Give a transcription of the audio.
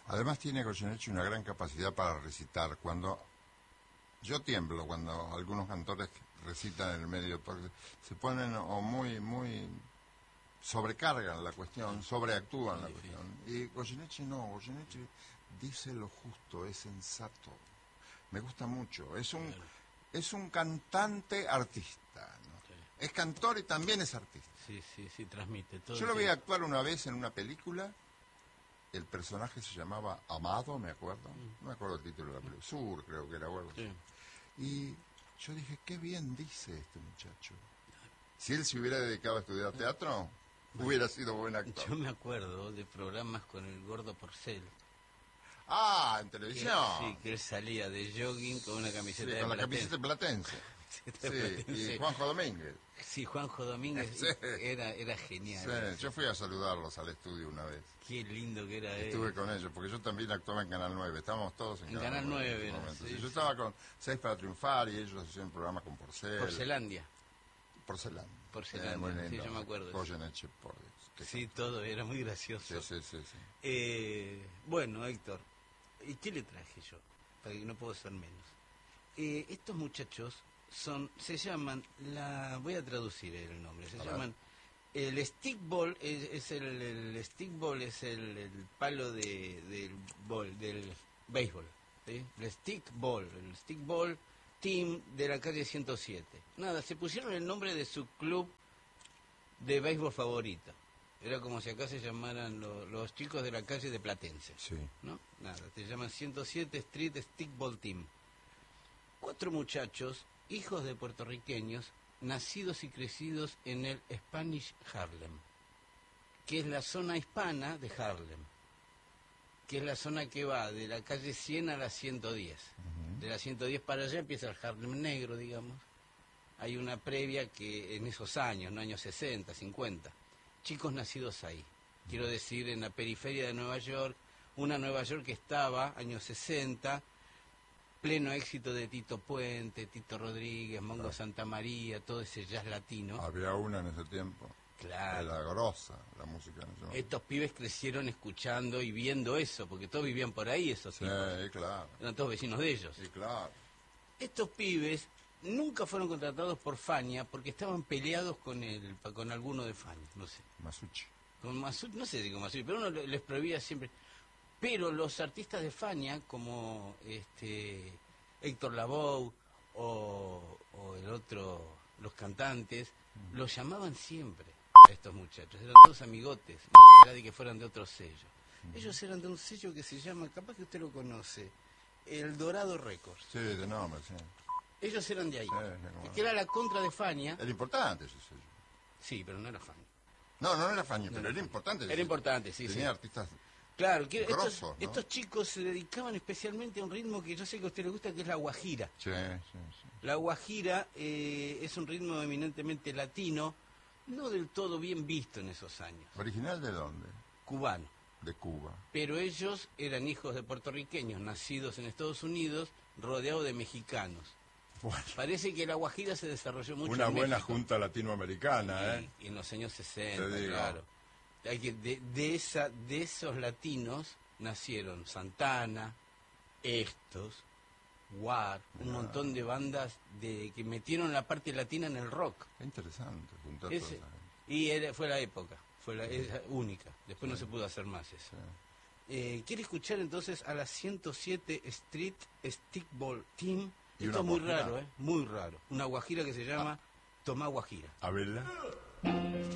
Además tiene Goyeneche una gran capacidad para recitar. Cuando yo tiemblo cuando algunos cantores recitan en el medio, porque se ponen o muy sobrecargan la cuestión, sobreactúan la cuestión. Y Goyeneche no, Goyeneche dice lo justo, es sensato. Me gusta mucho. Es un cantante artista, ¿no? Sí. Es cantor y también es artista. Sí, transmite todo. Yo lo vi actuar una vez en una película. El personaje se llamaba Amado, me acuerdo. No me acuerdo el título de la película. Sur, creo que era algo así. Sí. Y yo dije, qué bien dice este muchacho. Si él se hubiera dedicado a estudiar teatro, hubiera sido buen actor. Yo me acuerdo de programas con el Gordo Porcel. Ah, en televisión. Sí, que él salía de jogging con una camiseta de con la Platense. camiseta platense. Sí, y Juanjo Domínguez. Sí, Juanjo Domínguez Sí. era genial. Sí, yo fui a saludarlos al estudio una vez. Qué lindo que era él. Estuve con ellos, porque yo también actuaba en Canal 9. Estábamos todos en Canal 9. en ese Era, momento. sí, Yo sí. estaba con 6 para Triunfar y ellos hacían un programa con Porcel. Porcelandia. Porcelana. Muy Sí, lindo. yo me acuerdo. Goyeneche, por Dios. Sí, todo era muy gracioso. Sí. Bueno, Héctor, ¿y qué le traje yo? Para que no puedo ser menos. Estos muchachos se llaman, voy a traducir el nombre, se llaman, el stickball, el stickball es el palo del béisbol, ¿sí? El stickball team de la calle 107. Nada, se pusieron el nombre de su club de béisbol favorito. Era como si acá se llamaran los chicos de la calle de Platense. Sí. ¿No? Nada, se llaman 107 Street Stickball Team. 4 muchachos, hijos de puertorriqueños, nacidos y crecidos en el Spanish Harlem, que es la zona hispana de Harlem, que es la zona que va de la calle 100 a la 110. De la 110 para allá empieza el Harlem negro, digamos. Hay una previa que en esos años, ¿no? Años 60, 50, chicos nacidos ahí. Quiero decir, en la periferia de Nueva York, una Nueva York que estaba, años 60, pleno éxito de Tito Puente, Tito Rodríguez, Mongo Santamaría, todo ese jazz latino. Había una en ese tiempo. Claro. Era grosa la música en ese momento. Estos pibes crecieron escuchando y viendo eso, porque todos vivían por ahí, esos Sí, tipos. claro. Eran todos vecinos de ellos. Sí, claro. Estos pibes nunca fueron contratados por Fania porque estaban peleados con alguno de Fania, no sé. Masucci. Con Masucci, no sé si con Masucci, pero uno les prohibía siempre. Pero los artistas de Fania, como Héctor Lavoe o el otro, los cantantes, los llamaban siempre a estos muchachos. Eran todos amigotes, más allá de que fueran de otro sello. Ellos eran de un sello que se llama, capaz que usted lo conoce, El Dorado Records. Sí, de nombre, sí. Ellos eran de ahí, Sí, que era la contra de Fania. Era importante ese sello. Sí, pero no era Fania. No era Fania, pero era importante. Era importante, sí, Tenía sí. artistas Claro, que grosos, ¿no? estos chicos se dedicaban especialmente a un ritmo que yo sé que a usted le gusta, que es la guajira. Sí. La guajira es un ritmo eminentemente latino, no del todo bien visto en esos años. ¿Original de dónde? Cubano. De Cuba. Pero ellos eran hijos de puertorriqueños, nacidos en Estados Unidos, rodeados de mexicanos. Bueno, Parece que la guajira se desarrolló mucho una en buena México. junta latinoamericana, ¿eh? Y en los años 60, Te digo. claro. Hay que, de esos latinos nacieron Santana, Estos, War, un montón de bandas que metieron la parte latina en el rock. Qué interesante juntar Ese- toda esa gente. Y fue la época, es única. Después no se pudo hacer más eso. Sí. ¿Quiere escuchar entonces a la 107 Street Stickball Team? ¿Y Esto una es muy guajira? raro, muy raro. Una guajira que se llama Tomá Guajira. A verla.